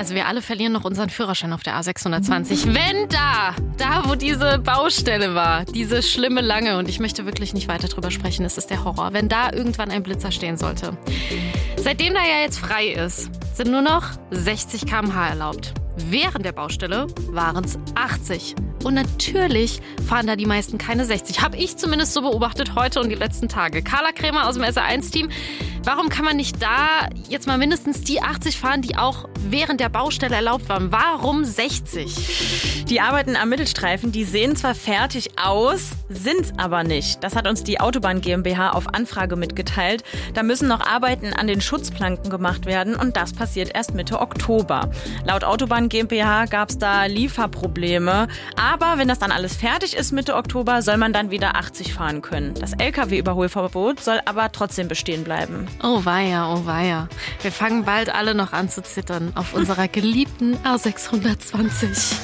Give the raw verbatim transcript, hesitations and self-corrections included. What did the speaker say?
Also wir alle verlieren noch unseren Führerschein auf der A sechshundertzwanzig. Wenn da, da wo diese Baustelle war, diese schlimme lange, und ich möchte wirklich nicht weiter drüber sprechen, es ist der Horror, wenn da irgendwann ein Blitzer stehen sollte. Seitdem da ja jetzt frei ist, sind nur noch sechzig Kilometer pro Stunde erlaubt. Während der Baustelle waren es achtzig. Und natürlich fahren da die meisten keine sechzig. Habe ich zumindest so beobachtet heute und die letzten Tage. Carla Krämer aus dem S R eins Team. Warum kann man nicht da jetzt mal mindestens die achtzig fahren, die auch während der Baustelle erlaubt waren? Warum sechzig? Die Arbeiten am Mittelstreifen, die sehen zwar fertig aus, sind's aber nicht. Das hat uns die Autobahn GmbH auf Anfrage mitgeteilt. Da müssen noch Arbeiten an den Schutzplanken gemacht werden und das passiert erst Mitte Oktober. Laut Autobahn GmbH gab's da Lieferprobleme. Aber wenn das dann alles fertig ist Mitte Oktober, soll man dann wieder achtzig fahren können. Das L K W-Überholverbot soll aber trotzdem bestehen bleiben. Oh weia, oh weia. Wir fangen bald alle noch an zu zittern auf unserer geliebten A sechshundertzwanzig.